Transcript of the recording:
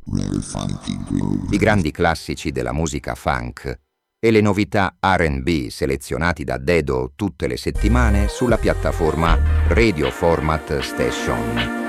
I grandi classici della musica funk e le novità R&B selezionati da Dedo tutte le settimane sulla piattaforma Radio Format Station.